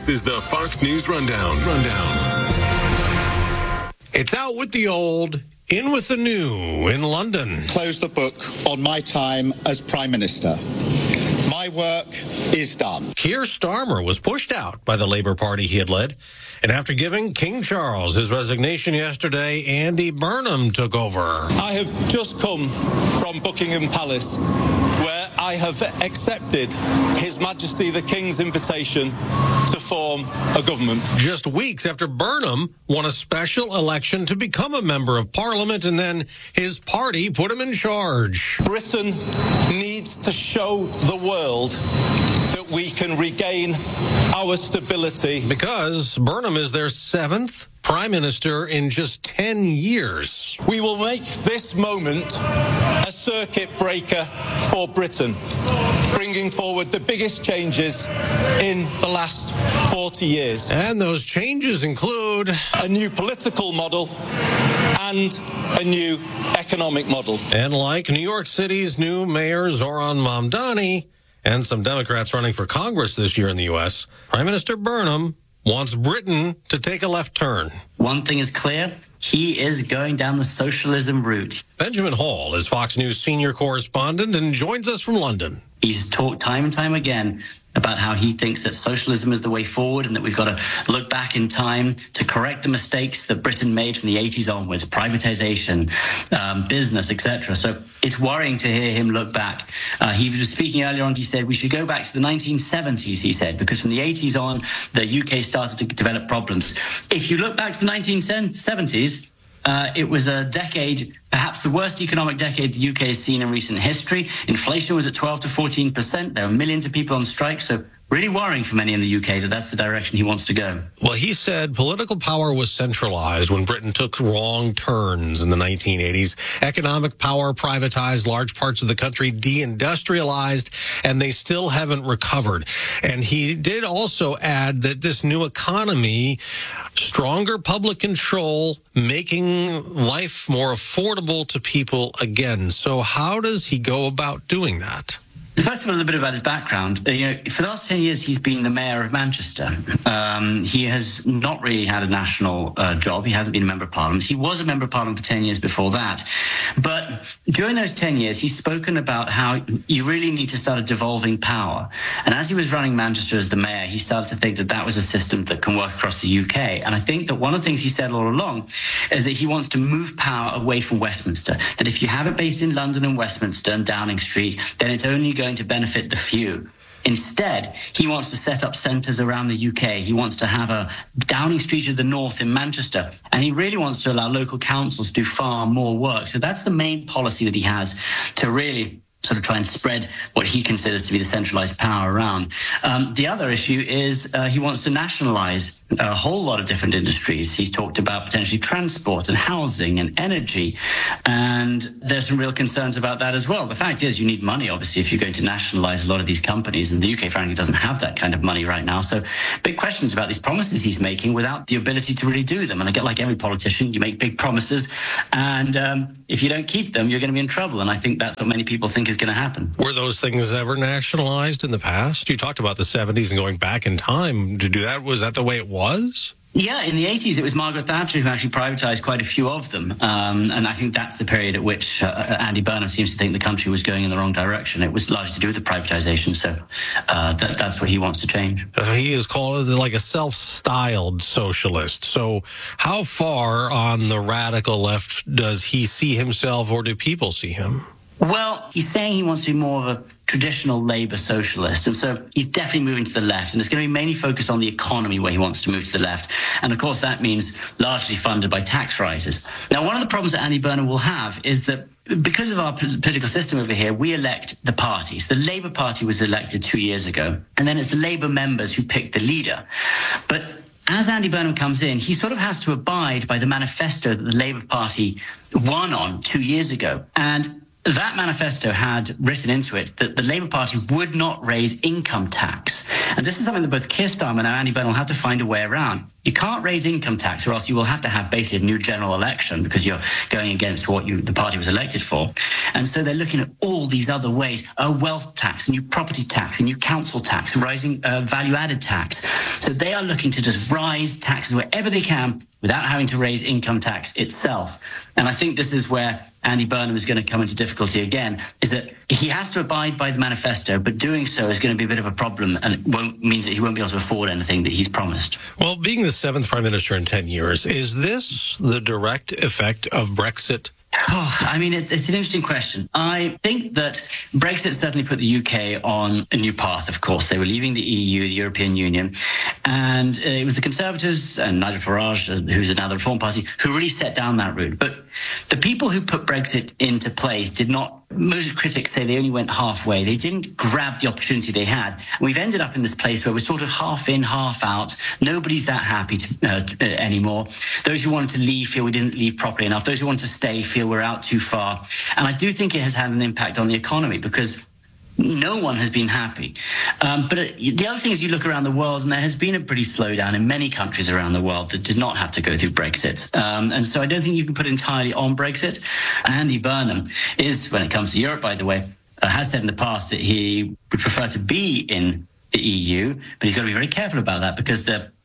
This is the Fox News Rundown. It's out with the old, in with the new in London. Close the book on my time as Prime Minister. My work is done. Keir Starmer was pushed out by the Labour Party he had led. And after giving King Charles his resignation yesterday, Andy Burnham took over. I have just come from Buckingham Palace, where I have accepted His Majesty the King's invitation to form a government. Just weeks after Burnham won a special election to become a member of Parliament, and then his party put him in charge. Britain needs to show the world that we can regain our stability. Because Burnham is their 7th Prime Minister in just 10 years. We will make this moment a circuit breaker for Britain, bringing forward the biggest changes in the last 40 years. And those changes include a new political model and a new economic model. And like New York City's new mayor Zoran Mamdani and some Democrats running for Congress this year in the U.S., Prime Minister Burnham wants Britain to take a left turn. One thing is clear, he is going down the socialism route. Benjamin Hall is Fox News senior correspondent and joins us from London. He's talked time and time again about how he thinks that socialism is the way forward and that we've got to look back in time to correct the mistakes that Britain made from the 80s onwards, privatization, business, etc. So it's worrying to hear him look back. He was speaking earlier on, he said we should go back to the 1970s, he said, because from the 80s on, the UK started to develop problems. If you look back to the 1970s, it was a decade, perhaps the worst economic decade the UK has seen in recent history. Inflation was at 12 to 14%. There were millions of people on strike. So really worrying for many in the UK that that's the direction he wants to go. Well, he said political power was centralized when Britain took wrong turns in the 1980s. Economic power privatized, large parts of the country deindustrialized, and they still haven't recovered. And he did also add that this new economy, stronger public control, making life more affordable to people again. So how does he go about doing that? First of all, a little bit about his background. For the last 10 years, he's been the mayor of Manchester. He has not really had a national job. He hasn't been a member of parliament. He was a member of parliament for 10 years before that. But during those 10 years, he's spoken about how you really need to start devolving power. And as he was running Manchester as the mayor, he started to think that that was a system that can work across the UK. And I think that one of the things he said all along is that he wants to move power away from Westminster. That if you have it based in London and Westminster and Downing Street, then it's only going to benefit the few. Instead, he wants to set up centres around the UK. He wants to have a Downing Street of the North in Manchester. And he really wants to allow local councils to do far more work. So that's the main policy that he has to really sort of try and spread what he considers to be the centralised power around. The other issue is he wants to nationalise a whole lot of different industries. He's talked about potentially transport and housing and energy, and there's some real concerns about that as well. The fact is you need money, obviously, if you're going to nationalise a lot of these companies, and the UK, frankly, doesn't have that kind of money right now. So big questions about these promises he's making without the ability to really do them. And I get, like every politician, you make big promises, and if you don't keep them, you're going to be in trouble. And I think that's what many people think is going to happen. Were those things ever nationalized in the past? You talked about the 70s and going back in time to do that. Was that the way it was? Yeah, in the 80s, it was Margaret Thatcher who actually privatised quite a few of them. And I think that's the period at which Andy Burnham seems to think the country was going in the wrong direction. It was largely to do with the privatisation. So that's what he wants to change. He is called like a self-styled socialist. So how far on the radical left does he see himself, or do people see him? Well, he's saying he wants to be more of a traditional Labour socialist. And so he's definitely moving to the left. And it's going to be mainly focused on the economy where he wants to move to the left. And of course, that means largely funded by tax rises. Now, one of the problems that Andy Burnham will have is that because of our political system over here, we elect the parties. The Labour Party was elected 2 years ago. And then it's the Labour members who pick the leader. But as Andy Burnham comes in, he sort of has to abide by the manifesto that the Labour Party won on 2 years ago. And that manifesto had written into it that the Labour Party would not raise income tax. And this is something that both Keir Starmer and Andy Burnham will have to find a way around. You can't raise income tax, or else you will have to have basically a new general election because you're going against what the party was elected for. And so they're looking at all these other ways: a wealth tax, a new property tax, a new council tax, rising value-added tax. So they are looking to just rise taxes wherever they can without having to raise income tax itself. And I think this is where Andy Burnham is going to come into difficulty again, is that he has to abide by the manifesto, but doing so is going to be a bit of a problem, and it means that he won't be able to afford anything that he's promised. Well, being the 7th prime minister in 10 years, is this the direct effect of Brexit? Oh, I mean, it's an interesting question. I think that Brexit certainly put the UK on a new path, of course. They were leaving the EU, the European Union, and it was the Conservatives and Nigel Farage, who's now the Reform Party, who really set down that route. But the people who put Brexit into place did not, most critics say they only went halfway. They didn't grab the opportunity they had. And we've ended up in this place where we're sort of half in, half out. Nobody's that happy anymore. Those who wanted to leave feel we didn't leave properly enough. Those who want to stay feel we're out too far. And I do think it has had an impact on the economy because no one has been happy. But the other thing is you look around the world and there has been a pretty slowdown in many countries around the world that did not have to go through Brexit. And so I don't think you can put entirely on Brexit. Andy Burnham is, when it comes to Europe, by the way, has said in the past that he would prefer to be in the EU, but he's got to be very careful about that because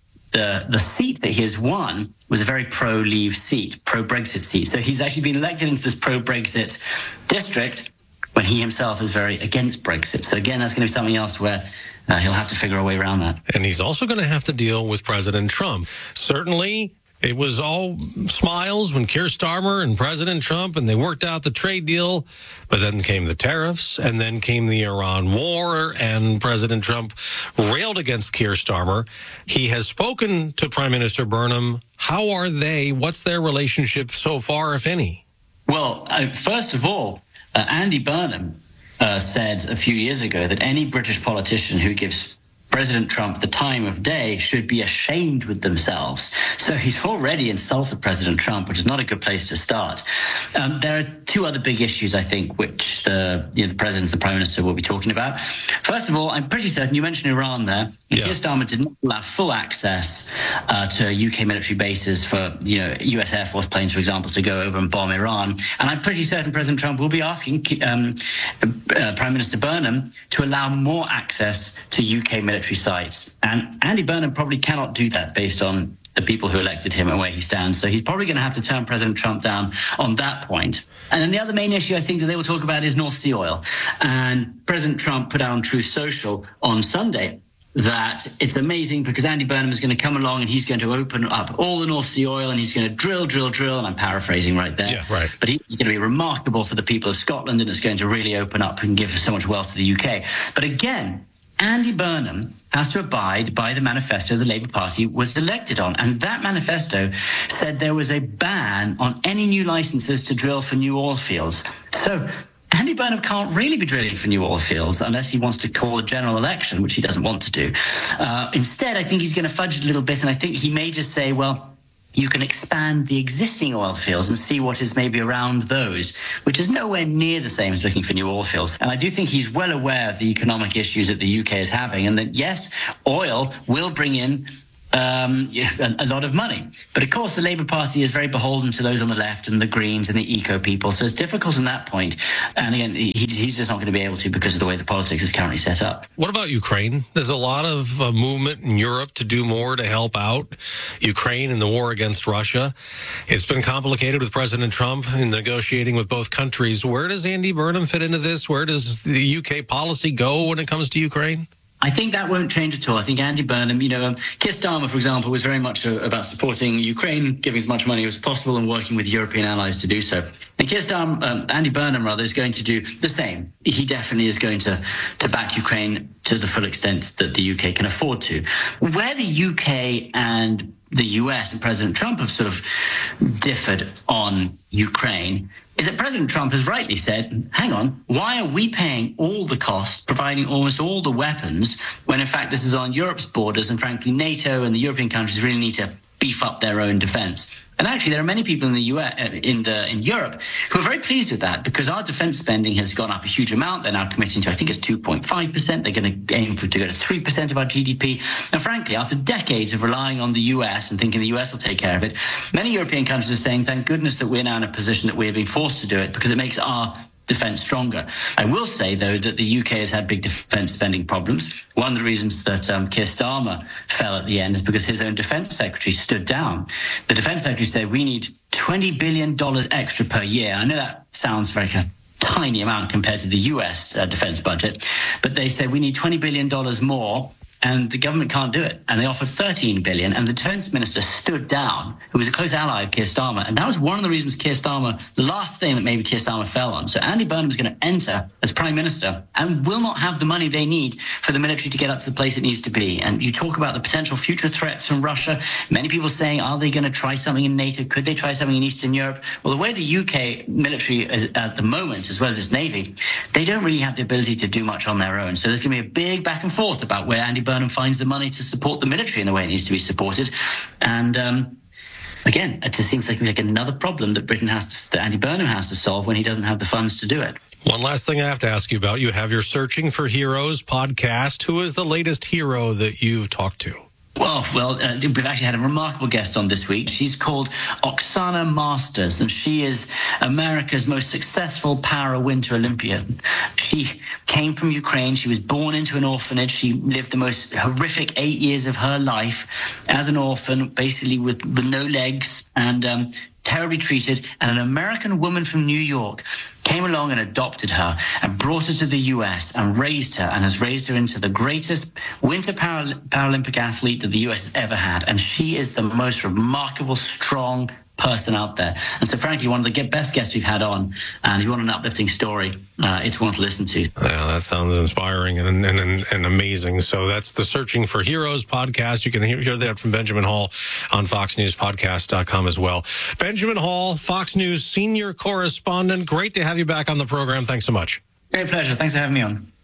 the seat that he has won was a very pro-leave seat, pro-Brexit seat. So he's actually been elected into this pro-Brexit district when he himself is very against Brexit. So again, that's going to be something else where he'll have to figure a way around that. And he's also going to have to deal with President Trump. Certainly, it was all smiles when Keir Starmer and President Trump, and they worked out the trade deal. But then came the tariffs, and then came the Iran war, and President Trump railed against Keir Starmer. He has spoken to Prime Minister Burnham. How are they? What's their relationship so far, if any? Well, first of all, Andy Burnham said a few years ago that any British politician who gives President Trump the time of day should be ashamed with themselves. So he's already insulted President Trump, which is not a good place to start. There are two other big issues, I think, which the President and the Prime Minister will be talking about. First of all, I'm pretty certain, you mentioned Iran there, Keir Starmer did not allow full access to UK military bases for US Air Force planes, for example, to go over and bomb Iran. And I'm pretty certain President Trump will be asking Prime Minister Burnham to allow more access to UK military sites. And Andy Burnham probably cannot do that based on the people who elected him and where he stands. So he's probably going to have to turn President Trump down on that point. And then the other main issue I think that they will talk about is North Sea oil. And President Trump put out on Truth Social on Sunday that it's amazing because Andy Burnham is going to come along and he's going to open up all the North Sea oil and he's going to drill, and I'm paraphrasing right there. Yeah, right. But he's going to be remarkable for the people of Scotland and it's going to really open up and give so much wealth to the UK. But again, Andy Burnham has to abide by the manifesto the Labour Party was elected on. And that manifesto said there was a ban on any new licenses to drill for new oil fields. So Andy Burnham can't really be drilling for new oil fields unless he wants to call a general election, which he doesn't want to do. Instead, I think he's going to fudge it a little bit, and I think he may just say, well, you can expand the existing oil fields and see what is maybe around those, which is nowhere near the same as looking for new oil fields. And I do think he's well aware of the economic issues that the UK is having, and that, yes, oil will bring in a lot of money. But of course, the Labour Party is very beholden to those on the left and the Greens and the eco people. So it's difficult on that point. And again, he's just not going to be able to because of the way the politics is currently set up. What about Ukraine? There's a lot of movement in Europe to do more to help out Ukraine in the war against Russia. It's been complicated with President Trump in negotiating with both countries. Where does Andy Burnham fit into this? Where does the UK policy go when it comes to Ukraine? I think that won't change at all. I think Andy Burnham, Keir Starmer, for example, was very much about supporting Ukraine, giving as much money as possible and working with European allies to do so. And Andy Burnham, is going to do the same. He definitely is going to back Ukraine to the full extent that the UK can afford to. Where the UK and the US and President Trump have sort of differed on Ukraine is that President Trump has rightly said, hang on, why are we paying all the costs, providing almost all the weapons, when in fact this is on Europe's borders, and frankly NATO and the European countries really need to beef up their own defense. And actually, there are many people in the US, in Europe, who are very pleased with that, because our defense spending has gone up a huge amount. They're now committing to, I think it's 2.5%. They're going to aim to go to 3% of our GDP. And frankly, after decades of relying on the US and thinking the US will take care of it, many European countries are saying, thank goodness that we're now in a position that we're being forced to do it, because it makes our defense stronger. I will say, though, that the UK has had big defense spending problems. One of the reasons that Keir Starmer fell at the end is because his own defense secretary stood down. The defense secretary said, we need $20 billion extra per year. I know that sounds very tiny amount compared to the US defense budget, but they said we need $20 billion more, and the government can't do it. And they offered $13 billion, and the defense minister stood down, who was a close ally of Keir Starmer. And that was one of the reasons Keir Starmer, the last thing that maybe Keir Starmer fell on. So Andy Burnham is going to enter as prime minister and will not have the money they need for the military to get up to the place it needs to be. And you talk about the potential future threats from Russia. Many people saying, are they going to try something in NATO? Could they try something in Eastern Europe? Well, the way the UK military is at the moment, as well as its navy, they don't really have the ability to do much on their own. So there's going to be a big back and forth about where Andy Burnham finds the money to support the military in the way it needs to be supported. And again, it just seems like another problem that that Andy Burnham has to solve when he doesn't have the funds to do it. One last thing I have to ask you about. You have your Searching for Heroes podcast. Who is the latest hero that you've talked to? Well, we've actually had a remarkable guest on this week. She's called Oksana Masters, and she is America's most successful para-winter Olympian. She came from Ukraine. She was born into an orphanage. She lived the most horrific 8 years of her life as an orphan, basically with no legs and terribly treated. And an American woman from New York came along and adopted her and brought her to the US and raised her, and has raised her into the greatest winter Paralympic athlete that the US has ever had. And she is the most remarkable, strong person out there. And so, frankly, one of the best guests we've had on. And if you want an uplifting story, it's one to listen to. Yeah, that sounds inspiring and amazing. So that's the Searching for Heroes podcast. You can hear that from Benjamin Hall on FoxNewsPodcast.com as well. Benjamin Hall, Fox News senior correspondent. Great to have you back on the program. Thanks so much. Great pleasure. Thanks for having me on.